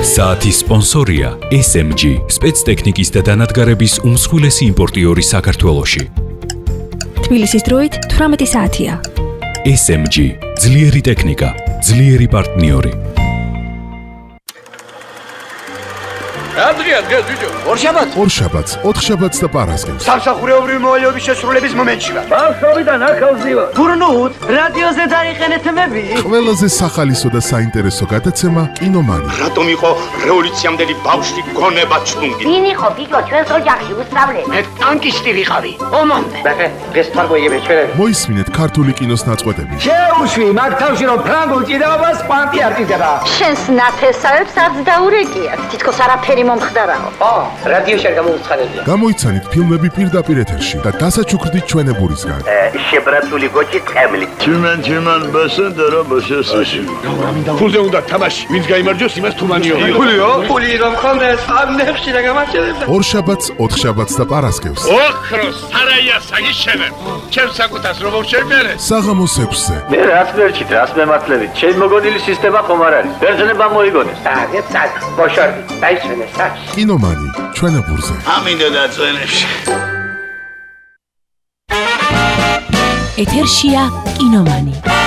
საათის სპონსორია SMG, სპეცტექნიკის და დანადგარების უმსხვილესი იმპორტიორი საქართველოში. თბილისის დროით 18 საათია. SMG, ძლიერი ტექნიკა, ძლიერი პარტნიორი. Adrian, gel video. ორშაბათს, ოთხშაბათს და პარასკევს. სამსახურეობრივი მოვალეობის შესრულების მომენტში ვარ. ბავშვობიდან ახალზი ვარ. გურნუთ, რადიოზე დაიყენეთ მები. ყველაზე სახალისო და საინტერესო გადაცემა კინომანი. რატომ იყო რევოლუციამდელი ბავშვი გონება ჩუნგი? ვინ იყო გიგო ჩვენს ოჯახში უსწავლელი? მე ტანკისტი ვიყავი. ომამდე. დღეს თარგოიები ჩვენები. მოისმინეთ ქართული კინოს ნაწყვეტები. შეუშვი მაგ თავში რომ ფრანგულ ჭიდაობას კვანტი არ ჭირდება. შენს ნათესავებს არც დაურეკიათ. თითქოს არაფერი მომხდარაო. რადიოში არ გამოვცხადებია. გამოიცანით ფილმები პირდაპირ ეთერში და დასაჩუქრდით ჩვენებურისგან. შებრაცული გოჭი ტყემლი. Чиман басендера басесაში. ფულზე უნდა თამაში. ვინც გაიმარჯვოს, იმას თუმანიო. ფული რომ ხონდეს, ამ ნეხში და გამარჯვებდა. ორშაბათს, ოთხშაბათს და პარასკევს. ოქროს სარაია საგიშენებ. ჩემს საკუთას რომ შევმერე. საღამოს 6-ზე. მე რაც მერჩით, რას მემართლებით. ჩემ მოგონილი სისტემა ხომ არ არის. ბერძნება მოიგონეს. წაგ, ბოშორდი, დაიშვენეს სახში. კინომანი, ჩვენებურზე. ამინდა დაწვენებში. ეთერშია კინომანი.